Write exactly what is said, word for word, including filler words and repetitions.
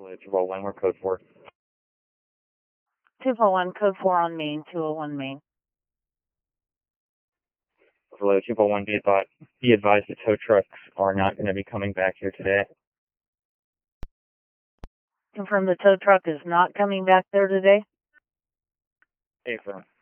Hello, two oh one, we're code four. two oh one, code four on Main, two oh one Main. Hello, two oh one, be advised, be advised the tow trucks are not going to be coming back here today. Confirm the tow truck is not coming back there today? Affirm.